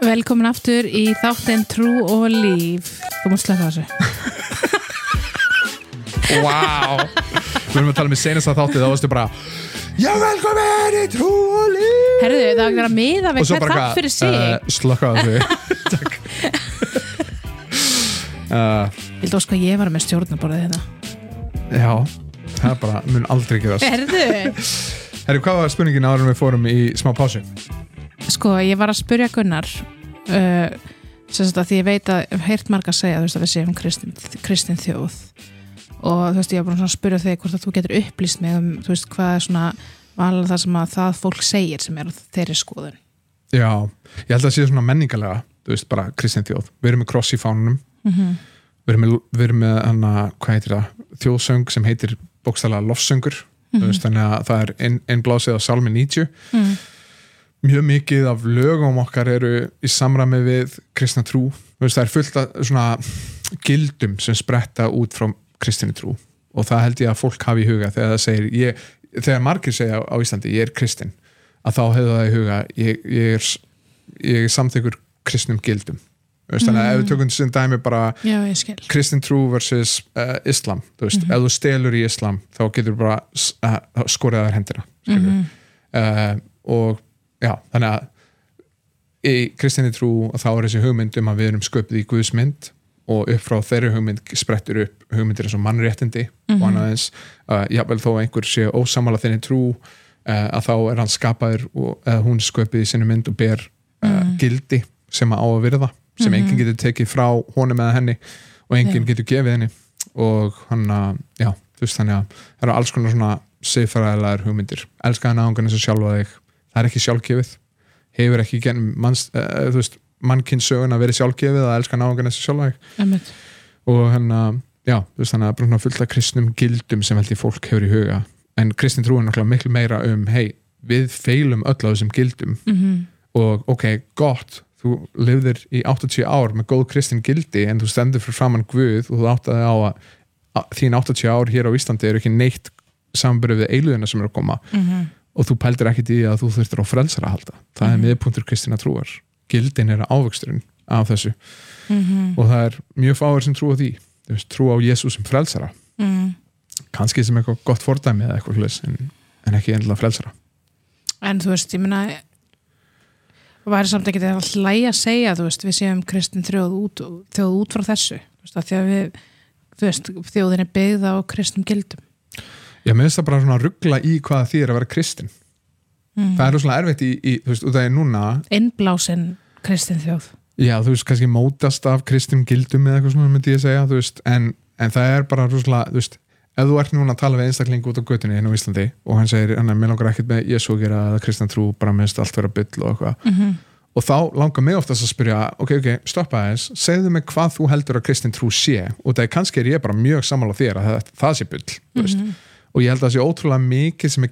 Velkomin aftur í þáttinn Trú og líf. Þú múst slaka þessu. Vá. Við erum að tala með senasta þáttið, þá varstu bara já, velkomin í Trú og líf. Herðu, það er að miða við hver þátt fyrir sig. Slaka þessu. Takk. Vildu óska ég var með stjórnaborðið þetta? Já, það er bara, mun aldrei gerast. Herðu, hvað var spurningin áður við fórum í smá pásu? Sko, ég var að spyrja Gunnar sem sagt að því ég veit að heyrt marga að segja, þú veist, að við séum kristin þjóð og þú veist, ég var bara svona að spyrja þig hvort að þú getur upplýst mig þú veist, hvað er svona vanlega það sem að það fólk segir sem er þeirri skoðun. Já, ég held að það sé svona menningalega, þú veist, bara kristin þjóð. Við erum með kross í fánunum, við erum með hana, hvað heitir það, þjóðsöng sem heitir bókstaflega lofsöngur, þú veist, þannig að það er innblásið á Salmi 90. Mjög mikið af lögum okkar eru í samræmi við kristna trú. Veist, það er fullt af svona gildum sem spretta út frá kristinni trú og það held ég að fólk hafi í huga þegar það segir, þegar margir segja á Íslandi ég er kristinn, að þá hefur það í huga ég er samþykkur kristnum gildum. Veist, þannig að ef við tökum sem dæmi bara kristin trú versus islam, þú veist, ef þú stelur í islam þá getur bara skorið þær hendina og já, þannig að í kristinni trú þá er þessi hugmynd að við erum sköpuð í Guðs mynd og upp frá þeirri hugmynd sprettur upp hugmyndir eins og mannréttindi og annað eins, jafnvel þó einhver sé ósammála þinni trú að þá er hann skapaður eða hún sköpuð í sinni mynd og ber gildi sem á að virða, sem enginn getur tekið frá honum eða henni og enginn getur gefið henni og hann já, þú veist, þannig að það eru alls konar svona siðfræðilegar hugmyndir, elska hana ángan eins og sjálfa þig. Það er ekki sjálfgefið, hefur ekki gennum mannkynnssögun að vera sjálfgefið að elska náungan þessi sjálfæg og hérna, já, þú veist, þannig að það er fullt af kristnum gildum sem held ég fólk hefur í huga, en kristin trú er náttúrulega miklu meira hei, við feilum öll á þessum gildum og ok, gott, þú lifðir í 80 ár með góð kristin gildi en þú stendur fyrir framan Guð og þú áttaði á að þín 80 ár hér á Íslandi eru ekki neitt samanburðið við eilíðina sem eru að koma og þú pældir ekkert í að þú þurftir á frelsara að halda. Það er miðpunktur kristinna trúar. Gildin er ávöxturinn af þessu. Og það er mjög fáir sem trú á því. Þú veist, trú á Jesús sem frelsara. Kannski sem eitthvað gott fordæmi eða eitthvað hlutis, en ekki endilega frelsara. En þú veist, ég meina væri samt ekki að hlæja að segja, þú veist, við séum kristin þjóð út frá þessu. Þú veist, að því að þú veist, þjóðin er byggð á kristnum gildum. Já, mér finnst það bara svona ruggla í hvað því að vera kristinn. Það er svona erfitt þú veist, út af því núna innblásin kristin þjóð. Já, þú veist, kannski mótast af kristum gildum eða eitthvað svona myndi ég segja, þú veist, en það er bara svona, þú veist, ef þú ert núna að tala við einstakling út á götunni inn á Íslandi og hann segir, mér langar ekkert með Jesú að gera eða kristan trú, bara minnst allt vera bull og eitthvað. Og þá langar mig oftast að spyrja, ok, stoppa aðeins, segðu mig hvað þú heldur að kristin trú sé og það kannski ég bara mjög sammála þér að það sé bull, þú veist. Og ég held að það sé ótrúlega mikið sem